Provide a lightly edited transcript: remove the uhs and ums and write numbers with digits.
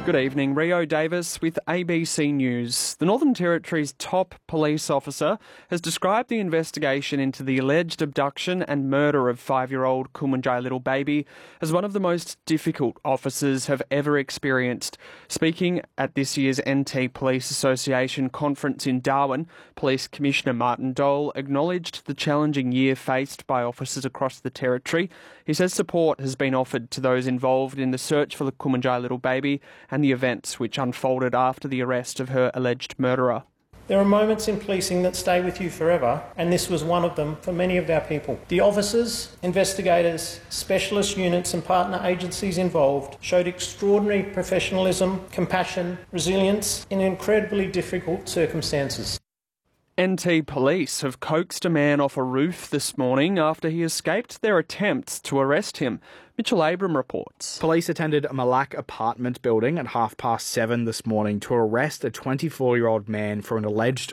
Good evening, Rio Davis with ABC News. The Northern Territory's top police officer has described the investigation into the alleged abduction and murder of 5-year-old Kumanjai little baby as one of the most difficult officers have ever experienced. Speaking at this year's NT Police Association conference in Darwin, Police Commissioner Martin Dole acknowledged the challenging year faced by officers across the Territory. He says support has been offered to those involved in the search for the Kumanjai little baby and the events which unfolded after the arrest of her alleged murderer. There are moments in policing that stay with you forever, and this was one of them for many of our people. The officers, investigators, specialist units and partner agencies involved showed extraordinary professionalism, compassion, resilience in incredibly difficult circumstances. NT Police have coaxed a man off a roof this morning after he escaped their attempts to arrest him. Mitchell Abram reports. Police attended a Malak apartment building at 7:30 this morning to arrest a 24-year-old man for an alleged